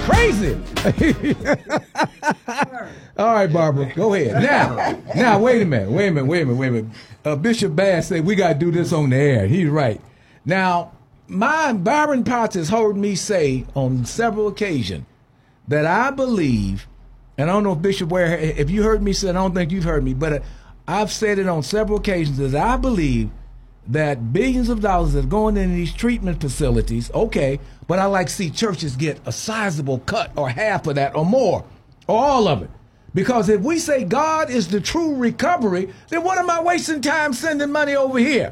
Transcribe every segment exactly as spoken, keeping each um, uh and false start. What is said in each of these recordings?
crazy. All right, Barbara, go ahead. Now, now, wait a minute, wait a minute, wait a minute, wait a minute. Uh, Bishop Bass said we got to do this on the air. He's right. Now, my Byron Potts has heard me say on several occasions that I believe, and I don't know if Bishop Ware, if you heard me say, I don't think you've heard me, but I've said it on several occasions that I believe that billions of dollars are going into these treatment facilities, okay, but I like to see churches get a sizable cut or half of that or more, or all of it. Because if we say God is the true recovery, then what am I wasting time sending money over here?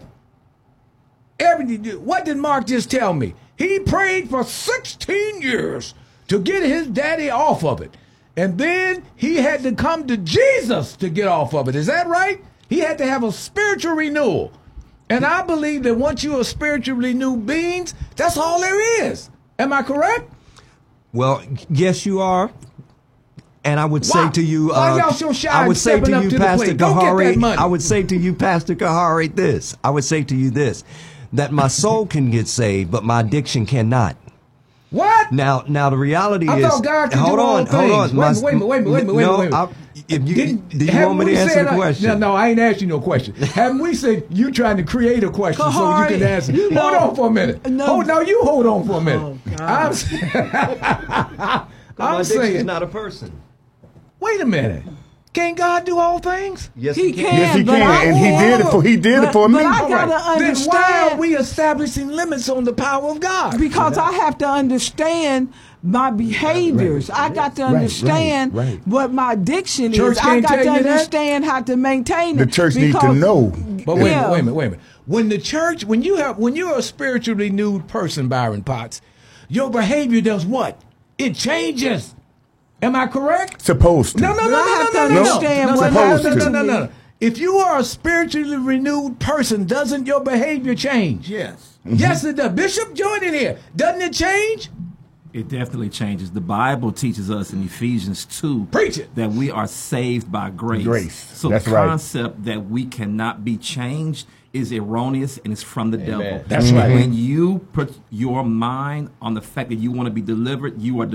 Every, what did Mark just tell me? He prayed for sixteen years to get his daddy off of it. And then he had to come to Jesus to get off of it. Is that right? He had to have a spiritual renewal. And I believe that once you are spiritually new beings, that's all there is. Am I correct? Well, yes, you are. And I would Why? say to you, Why uh, y'all so shy I would and say to stepping you, up to the Pastor plate? Go get that Kahari, money. I would say to you, Pastor Kahari, this. I would say to you this, that my soul can get saved, but my addiction cannot. What? Now, now the reality I is, thought God could hold do all on, hold things. on. Wait, My- wait, wait, wait, wait, wait, no, wait, wait. I- if you, Didn't- do you haven't want me we to answer said the I- question? No, no, I ain't asked you no question. Haven't we said you trying to create a question so you Kahari, can answer? you know- hold on for a minute. No. Hold, no, you hold on for a minute. Oh, God. I'm, s- My I'm addiction is saying, not a person. wait a minute. Can't God do all things? Yes, He he can, can. Yes, he but can, I and he won't. did it for he did But- it for but me. I All gotta right. Then understand. why are we establishing limits on the power of God? Because I have to understand my behaviors. I got to Right, understand right, right. what my addiction Church is. I can't got to tell you that? understand how to maintain The it. church need to because- know. But wait a Yeah. minute, wait a minute, wait a minute. When the church, when you have, when you're a spiritually renewed person, Byron Potts, your behavior does what? It changes. Am I correct? Supposed to. No, no, no, But no, I have no, to no, understand no, no, what no, no, happened no, to no, no, no. me. If you are a spiritually renewed person, doesn't your behavior change? Yes. Yes, it does. Bishop, join in here. Doesn't it change? It definitely changes. The Bible teaches us in Ephesians two Preach it. that we are saved by grace. Grace. So That's the right. concept that we cannot be changed is erroneous and it's from the devil. That's right. When you put your mind on the fact that you want to be delivered, you are